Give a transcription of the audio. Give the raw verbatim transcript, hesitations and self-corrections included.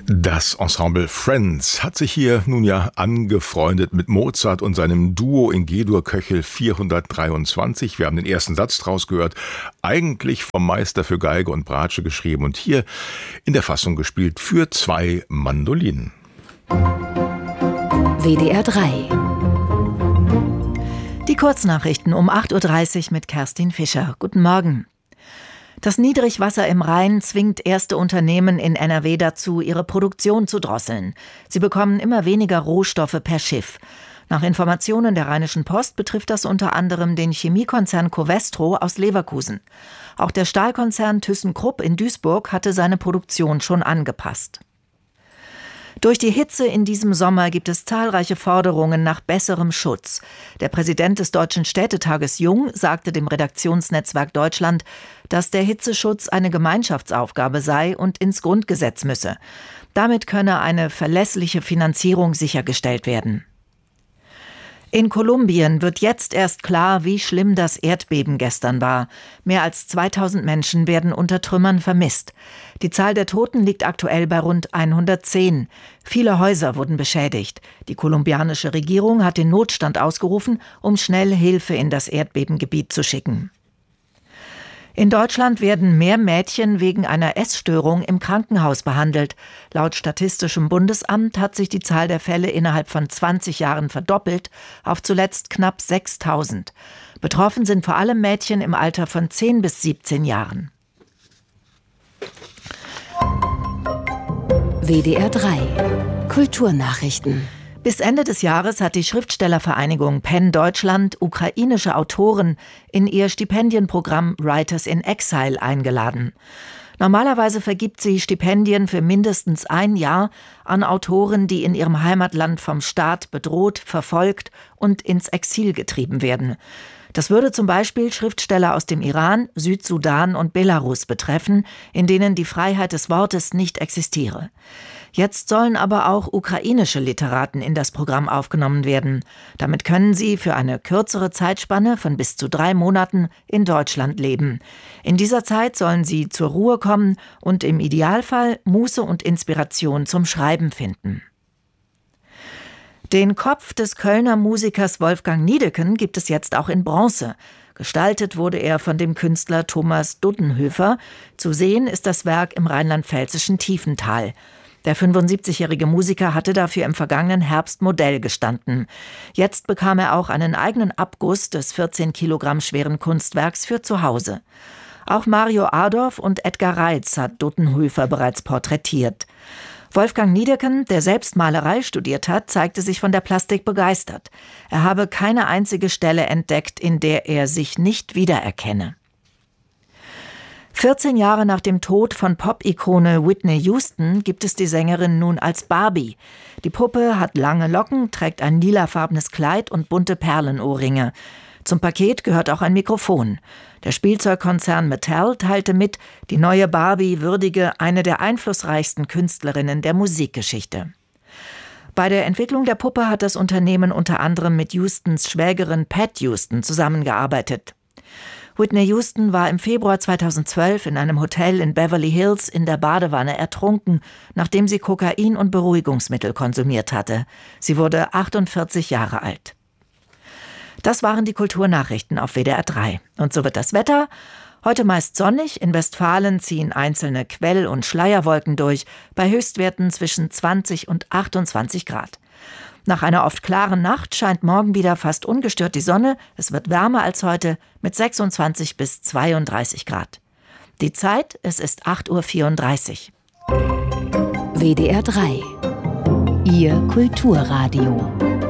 Das Ensemble Friends hat sich hier nun ja angefreundet mit Mozart und seinem Duo in G-Dur vierhundertdreiundzwanzig. Wir haben den ersten Satz draus gehört, eigentlich vom Meister für Geige und Bratsche geschrieben und hier in der Fassung gespielt für zwei Mandolinen. W D R drei. Die Kurznachrichten um acht Uhr dreißig mit Kerstin Fischer. Guten Morgen. Das Niedrigwasser im Rhein zwingt erste Unternehmen in N R W dazu, ihre Produktion zu drosseln. Sie bekommen immer weniger Rohstoffe per Schiff. Nach Informationen der Rheinischen Post betrifft das unter anderem den Chemiekonzern Covestro aus Leverkusen. Auch der Stahlkonzern ThyssenKrupp in Duisburg hatte seine Produktion schon angepasst. Durch die Hitze in diesem Sommer gibt es zahlreiche Forderungen nach besserem Schutz. Der Präsident des Deutschen Städtetages Jung sagte dem Redaktionsnetzwerk Deutschland, dass der Hitzeschutz eine Gemeinschaftsaufgabe sei und ins Grundgesetz müsse. Damit könne eine verlässliche Finanzierung sichergestellt werden. In Kolumbien wird jetzt erst klar, wie schlimm das Erdbeben gestern war. Mehr als zweitausend Menschen werden unter Trümmern vermisst. Die Zahl der Toten liegt aktuell bei rund hundertzehn. Viele Häuser wurden beschädigt. Die kolumbianische Regierung hat den Notstand ausgerufen, um schnell Hilfe in das Erdbebengebiet zu schicken. In Deutschland werden mehr Mädchen wegen einer Essstörung im Krankenhaus behandelt. Laut Statistischem Bundesamt hat sich die Zahl der Fälle innerhalb von zwanzig Jahren verdoppelt, auf zuletzt knapp sechstausend. Betroffen sind vor allem Mädchen im Alter von zehn bis siebzehn Jahren. W D R drei Kulturnachrichten. Bis Ende des Jahres hat die Schriftstellervereinigung PEN Deutschland ukrainische Autoren in ihr Stipendienprogramm Writers in Exile eingeladen. Normalerweise vergibt sie Stipendien für mindestens ein Jahr an Autoren, die in ihrem Heimatland vom Staat bedroht, verfolgt und ins Exil getrieben werden. Das würde zum Beispiel Schriftsteller aus dem Iran, Südsudan und Belarus betreffen, in denen die Freiheit des Wortes nicht existiere. Jetzt sollen aber auch ukrainische Literaten in das Programm aufgenommen werden. Damit können sie für eine kürzere Zeitspanne von bis zu drei Monaten in Deutschland leben. In dieser Zeit sollen sie zur Ruhe kommen und im Idealfall Muße und Inspiration zum Schreiben finden. Den Kopf des Kölner Musikers Wolfgang Niedecken gibt es jetzt auch in Bronze. Gestaltet wurde er von dem Künstler Thomas Duddenhöfer. Zu sehen ist das Werk im rheinland-pfälzischen Tiefental. Der fünfundsiebzigjährige Musiker hatte dafür im vergangenen Herbst Modell gestanden. Jetzt bekam er auch einen eigenen Abguss des vierzehn Kilogramm schweren Kunstwerks für zu Hause. Auch Mario Adorf und Edgar Reitz hat Duddenhöfer bereits porträtiert. Wolfgang Niedecken, der selbst Malerei studiert hat, zeigte sich von der Plastik begeistert. Er habe keine einzige Stelle entdeckt, in der er sich nicht wiedererkenne. vierzehn Jahre nach dem Tod von Pop-Ikone Whitney Houston gibt es die Sängerin nun als Barbie. Die Puppe hat lange Locken, trägt ein lilafarbenes Kleid und bunte Perlenohrringe. Zum Paket gehört auch ein Mikrofon. Der Spielzeugkonzern Mattel teilte mit, die neue Barbie würdige eine der einflussreichsten Künstlerinnen der Musikgeschichte. Bei der Entwicklung der Puppe hat das Unternehmen unter anderem mit Houstons Schwägerin Pat Houston zusammengearbeitet. Whitney Houston war im Februar zweitausendzwölf in einem Hotel in Beverly Hills in der Badewanne ertrunken, nachdem sie Kokain und Beruhigungsmittel konsumiert hatte. Sie wurde achtundvierzig Jahre alt. Das waren die Kulturnachrichten auf W D R drei. Und so wird das Wetter. Heute meist sonnig, in Westfalen ziehen einzelne Quell- und Schleierwolken durch, bei Höchstwerten zwischen zwanzig und achtundzwanzig Grad. Nach einer oft klaren Nacht scheint morgen wieder fast ungestört die Sonne. Es wird wärmer als heute mit sechsundzwanzig bis zweiunddreißig Grad. Die Zeit, es ist acht Uhr vierunddreißig. W D R drei. Ihr Kulturradio.